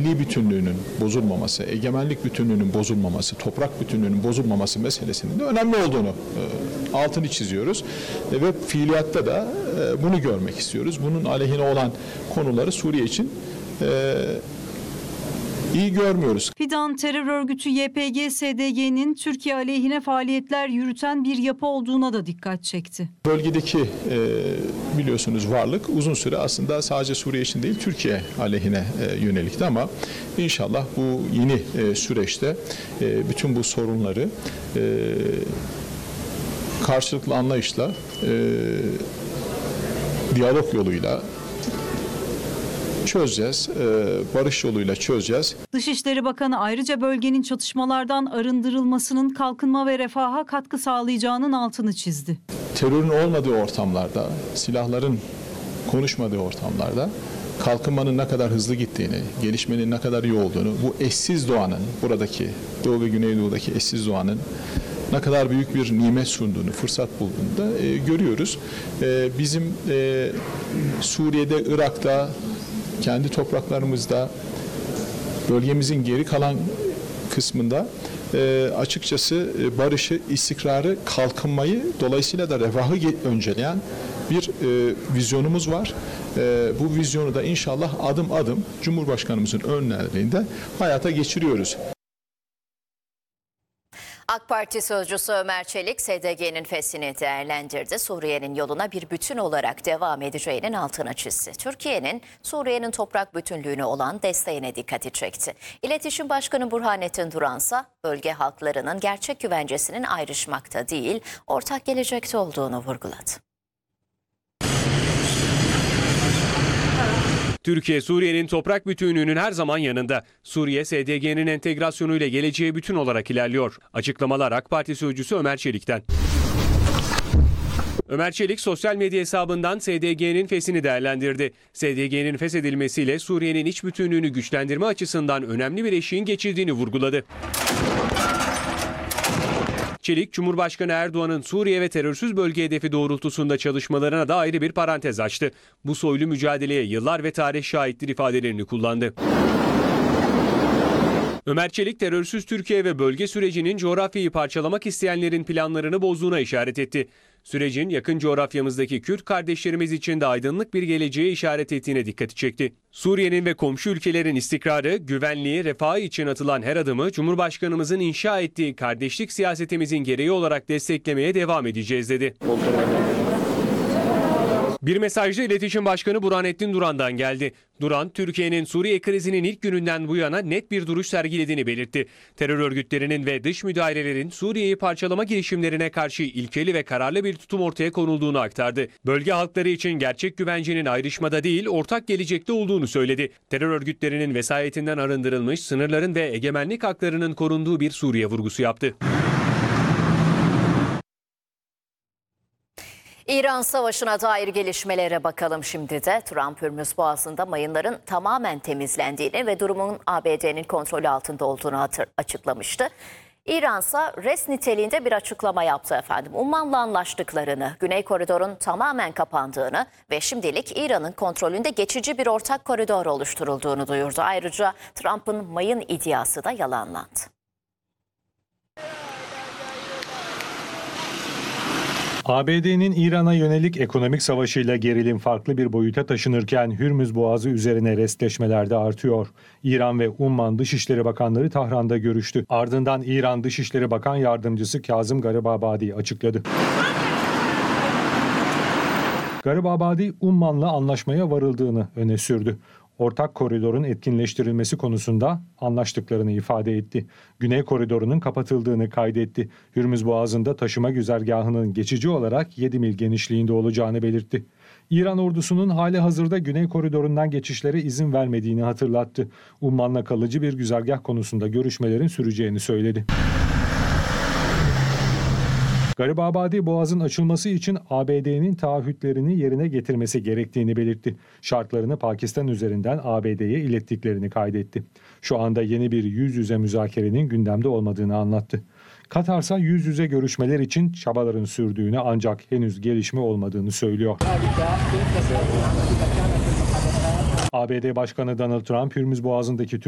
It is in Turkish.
milli bütünlüğünün bozulmaması, egemenlik bütünlüğünün bozulmaması, toprak bütünlüğünün bozulmaması meselesinin de önemli olduğunu altını çiziyoruz. Ve fiiliyatta da bunu görmek istiyoruz. Bunun aleyhine olan konuları Suriye için iyi görmüyoruz. Fidan terör örgütü YPG-SDG'nin Türkiye aleyhine faaliyetler yürüten bir yapı olduğuna da dikkat çekti. Bölgedeki biliyorsunuz varlık uzun süre aslında sadece Suriye için değil Türkiye aleyhine yönelikti ama inşallah bu yeni süreçte bütün bu sorunları karşılıklı anlayışla, diyalog yoluyla çözeceğiz, barış yoluyla çözeceğiz. Dışişleri Bakanı ayrıca bölgenin çatışmalardan arındırılmasının kalkınma ve refaha katkı sağlayacağının altını çizdi. Terörün olmadığı ortamlarda, silahların konuşmadığı ortamlarda kalkınmanın ne kadar hızlı gittiğini, gelişmenin ne kadar iyi olduğunu, bu eşsiz doğanın, buradaki Doğu ve Güneydoğu'daki eşsiz doğanın ne kadar büyük bir nimet sunduğunu, fırsat bulduğunu da görüyoruz. Bizim Suriye'de, Irak'ta, kendi topraklarımızda, bölgemizin geri kalan kısmında açıkçası barışı, istikrarı, kalkınmayı, dolayısıyla da refahı önceleyen bir vizyonumuz var. Bu vizyonu da inşallah adım adım Cumhurbaşkanımızın önderliğinde hayata geçiriyoruz. AK Parti sözcüsü Ömer Çelik, SDG'nin feshini değerlendirdi. Suriye'nin yoluna bir bütün olarak devam edeceğinin altını çizdi. Türkiye'nin Suriye'nin toprak bütünlüğüne olan desteğine dikkati çekti. İletişim Başkanı Burhanettin Duransa, bölge halklarının gerçek güvencesinin ayrışmakta değil, ortak gelecekte olduğunu vurguladı. Türkiye, Suriye'nin toprak bütünlüğünün her zaman yanında. Suriye, SDG'nin entegrasyonuyla geleceğe bütün olarak ilerliyor. Açıklamalar AK Parti sözcüsü Ömer Çelik'ten. Ömer Çelik sosyal medya hesabından SDG'nin feshini değerlendirdi. SDG'nin feshedilmesiyle Suriye'nin iç bütünlüğünü güçlendirme açısından önemli bir eşiğin geçildiğini vurguladı. Çelik, Cumhurbaşkanı Erdoğan'ın Suriye ve terörsüz bölge hedefi doğrultusunda çalışmalarına da ayrı bir parantez açtı. Bu soylu mücadeleye yıllar ve tarih şahittir ifadelerini kullandı. Ömer Çelik, terörsüz Türkiye ve bölge sürecinin coğrafyayı parçalamak isteyenlerin planlarını bozduğuna işaret etti. Sürecin yakın coğrafyamızdaki Kürt kardeşlerimiz için de aydınlık bir geleceğe işaret ettiğine dikkati çekti. Suriye'nin ve komşu ülkelerin istikrarı, güvenliği, refahı için atılan her adımı Cumhurbaşkanımızın inşa ettiği kardeşlik siyasetimizin gereği olarak desteklemeye devam edeceğiz dedi. Bir mesajda İletişim Başkanı Burhanettin Duran'dan geldi. Duran, Türkiye'nin Suriye krizinin ilk gününden bu yana net bir duruş sergilediğini belirtti. Terör örgütlerinin ve dış müdahalelerin Suriye'yi parçalama girişimlerine karşı ilkeli ve kararlı bir tutum ortaya konulduğunu aktardı. Bölge halkları için gerçek güvencenin ayrışmada değil, ortak gelecekte olduğunu söyledi. Terör örgütlerinin vesayetinden arındırılmış, sınırların ve egemenlik haklarının korunduğu bir Suriye vurgusu yaptı. İran Savaşı'na dair gelişmelere bakalım şimdi de. Trump, Hürmüz Boğazı'nda mayınların tamamen temizlendiğini ve durumun ABD'nin kontrolü altında olduğunu açıklamıştı. İran ise res niteliğinde bir açıklama yaptı efendim. Umman'la anlaştıklarını, Güney Koridor'un tamamen kapandığını ve şimdilik İran'ın kontrolünde geçici bir ortak koridor oluşturulduğunu duyurdu. Ayrıca Trump'ın mayın iddiası da yalanlandı. ABD'nin İran'a yönelik ekonomik savaşıyla gerilim farklı bir boyuta taşınırken Hürmüz Boğazı üzerine restleşmeler de artıyor. İran ve Umman Dışişleri Bakanları Tahran'da görüştü. Ardından İran Dışişleri Bakan Yardımcısı Kazım Garibabadi açıkladı. Garibabadi, Umman'la anlaşmaya varıldığını öne sürdü. Ortak koridorun etkinleştirilmesi konusunda anlaştıklarını ifade etti. Güney koridorunun kapatıldığını kaydetti. Hürmüz Boğazı'nda taşıma güzergahının geçici olarak 7 mil genişliğinde olacağını belirtti. İran ordusunun hali hazırda Güney koridorundan geçişlere izin vermediğini hatırlattı. Umman'la kalıcı bir güzergah konusunda görüşmelerin süreceğini söyledi. Garibabadi, Boğaz'ın açılması için ABD'nin taahhütlerini yerine getirmesi gerektiğini belirtti. Şartlarını Pakistan üzerinden ABD'ye ilettiklerini kaydetti. Şu anda yeni bir yüz yüze müzakerenin gündemde olmadığını anlattı. Katar ise yüz yüze görüşmeler için çabaların sürdüğünü ancak henüz gelişme olmadığını söylüyor. ABD Başkanı Donald Trump, Hürmüz Boğazı'ndaki tüm